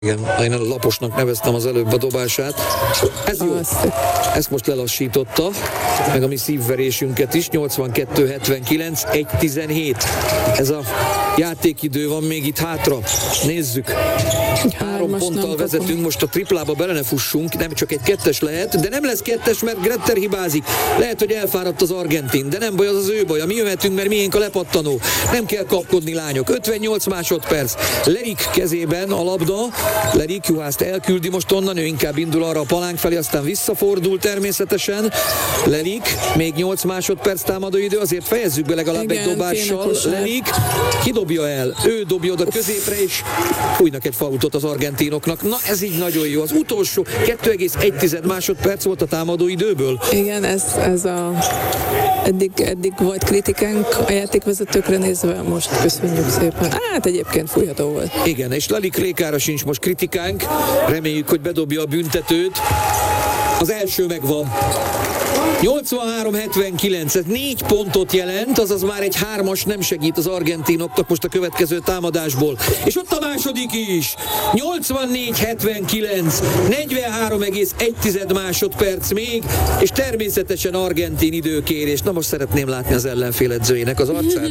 Igen, én laposnak neveztem az előbb a dobását. Ez jó. Ezt most lelassította, meg a mi szívverésünket is. 82-79, 1-17. Ez a játékidő van még itt hátra. Nézzük. 3 ponttal vezetünk, most a triplába bele ne fussunk, nem csak egy kettes lehet, de nem lesz kettes, mert Gretter hibázik. Lehet, hogy elfáradt az argentin, de nem baj, az az ő baja. Mi jöhetünk, mert miénk a lepattanó. Nem kell kapkodni, lányok. 58 másodperc. Lerik kezében a labda. Lerik Juhászt elküldi most onnan, ő inkább indul arra a palánk felé, aztán visszafordul természetesen. Lerik, még 8 másodperc támadóidő, azért fejezzük be legalább egy dobással. Lerik kidobja el, ő dobja oda középre, és fújnak egy fautot az argentinoknak. Na ez így nagyon jó. Az utolsó 2,1 másodperc volt a támadóidőből. Igen, ez a eddig volt kritikánk a játékvezetőkre nézve, most köszönjük szépen. Hát egyébként fújható volt. Igen, és Lerik Rékára sincs most kritikánk. Reméljük, hogy bedobja a büntetőt. Az első megvan. 83-79, ez 4 pontot jelent, azaz már egy 3-as nem segít az argentinoknak most a következő támadásból. És ott a második is. 84-79, 43,1 másodperc még, és természetesen argentin időkérés. Na most szeretném látni az ellenfél edzőjének az arcát.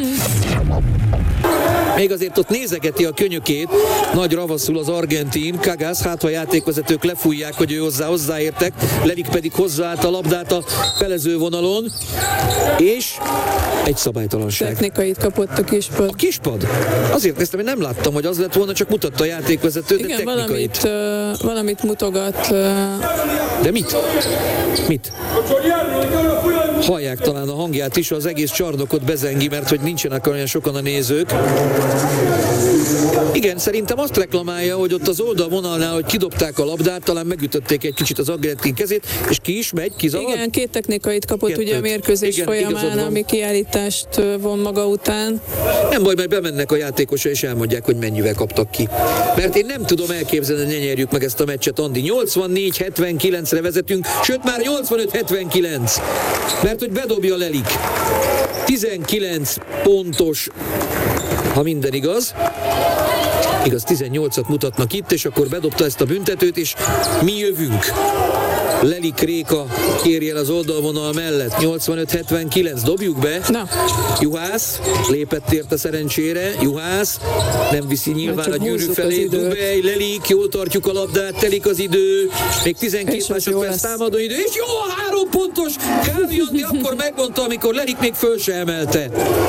Még azért ott nézegeti a könyökét, nagy ravaszul az argentin, Kagász, hát ha a játékvezetők lefújják, hogy ő hozzáértek, Lerik pedig hozzáállt a labdát a felező vonalon, és egy szabálytalanság. Technikait kapott a kispad. A kispad? Azért néztem, hogy nem láttam, hogy az lett volna, csak mutatta a játékvezető, de igen, technikait. Valamit mutogat. De mit? Mit? Hallják talán a hangját is, az egész csarnokot bezengi, mert hogy nincsenek olyan sokan a nézők. Igen, szerintem azt reklamálja, hogy ott az oldalvonalnál, hogy kidobták a labdát, talán megütötték egy kicsit az argentin kezét, és ki is megy, kizalad. Igen, 2 technikait kapott ugye a mérkőzés igen, folyamán, ami kiállítást von maga után. Nem baj, majd bemennek a játékosra és elmondják, hogy mennyivel kaptak ki. Mert én nem tudom elképzelni, hogy ne nyerjük meg ezt a meccset, Andi. 84-79-re vezetünk, sőt már 85-79. Mert hogy bedobja Lelik. 19 pontos, ha minden igaz. Igaz, 18-at mutatnak itt, és akkor bedobta ezt a büntetőt, és mi jövünk. Lelik Réka kérje el az oldalvonal mellett. 85-79, dobjuk be. Na. Juhász lépett érte szerencsére. Juhász nem viszi nyilván a gyűrű felé. Dubej, Lelik, jól tartjuk a labdát, telik az idő. Még 12 másodperc támadó idő, és jó, 3 pontos. Kávi Andi akkor megmondta, amikor Lelik még föl se emelte.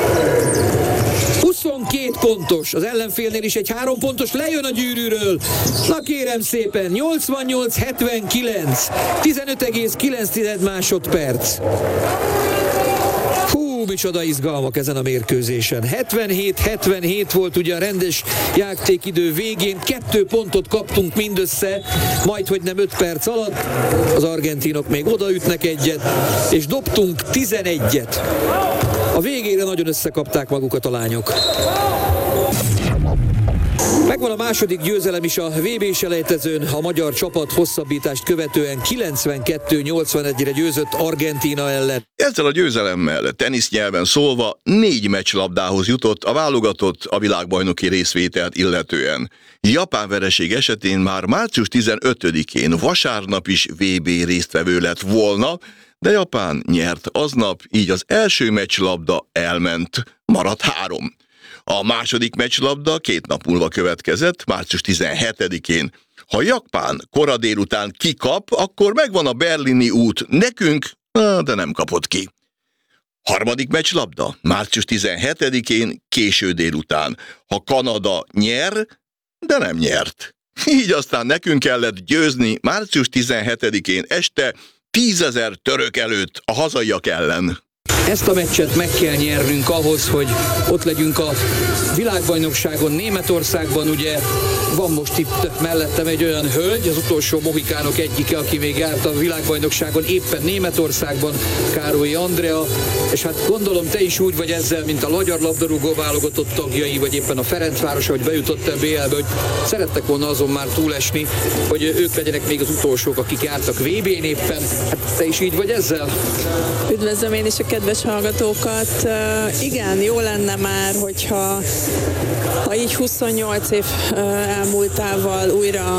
22 pontos, az ellenfélnél is egy 3 pontos, lejön a gyűrűről. Na kérem szépen, 88-79, 15,9 másodperc. Micsoda izgalmak ezen a mérkőzésen. 77-77 volt ugye a rendes játékidő végén, 2 pontot kaptunk mindössze, majdhogy nem 5 perc alatt, az argentinok még odaütnek egyet, és dobtunk 11-et. A végére nagyon összekapták magukat a lányok. Megvan a második győzelem is a VB-selejtezőn, a magyar csapat hosszabbítást követően 92-81-re győzött Argentína ellen. Ezzel a győzelemmel, tenisznyelven szólva, 4 meccslabdához jutott a válogatott a világbajnoki részvételt illetően. Japán vereség esetén már március 15-én vasárnap is VB résztvevő lett volna, de Japán nyert aznap, így az első meccslabda elment, maradt 3. A második meccslabda 2 nap múlva következett, március 17-én. Ha Japán kora délután kikap, akkor megvan a berlini út nekünk, de nem kapott ki. Harmadik meccslabda, március 17-én késő délután. Ha Kanada nyer, de nem nyert. Így aztán nekünk kellett győzni március 17-én este 10 000 török előtt a hazaiak ellen. Ezt a meccset meg kell nyernünk ahhoz, hogy ott legyünk a világbajnokságon Németországban. Ugye van most itt mellettem egy olyan hölgy, az utolsó mohikánok egyike, aki még járt a világbajnokságon éppen Németországban, Károlyi Andrea, és hát gondolom te is úgy vagy ezzel, mint a magyar labdarúgó válogatott tagjai, vagy éppen a Ferencváros, hogy bejutott a BL-be, hogy szerettek volna azon már túlesni, hogy ők legyenek még az utolsók, akik jártak VB-n éppen. Hát te is így vagy ezzel? Üdvözlöm én is a kedves hallgatókat. Igen, jó lenne már, hogyha így 28 év elmúltával újra